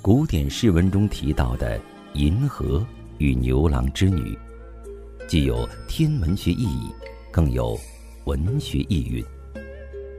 古典诗文中提到的银河与牛郎织女，既有天文学意义，更有文学意蕴。